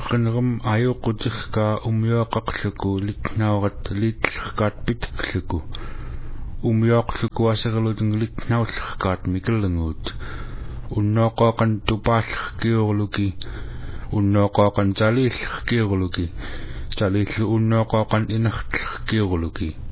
qinnerum ajuqutirka umioqaqluku litnaurat litllerkaat pitkluku umioqluku aserlutun litnaullerkaat mikellenguut unnoqoqan tupaallerkiurluki unnoqoqan talillerkiurluki talillu unnoqoqan inertlerkiurluki